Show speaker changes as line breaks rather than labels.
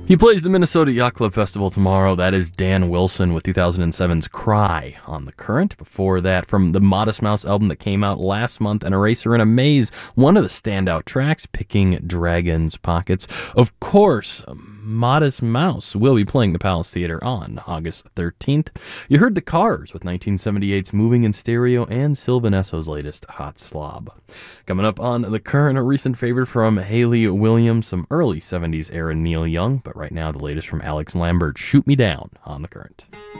He plays the Minnesota Yacht Club Festival tomorrow. That is Dan Wilson with 2007's Cry on The Current. Before that, from the Modest Mouse album that came out last month, An Eraser in a Maze, one of the standout tracks, Picking Dragon's Pockets. Of course, Modest Mouse will be playing the Palace Theater on August 13th. You heard The Cars with 1978's Moving in Stereo and Sylvan Esso's latest Hot Slob. Coming up on The Current, a recent favorite from Hayley Williams, some early 70s era Neil Young, but right now the latest from Alex Lambert, Shoot Me Down on The Current.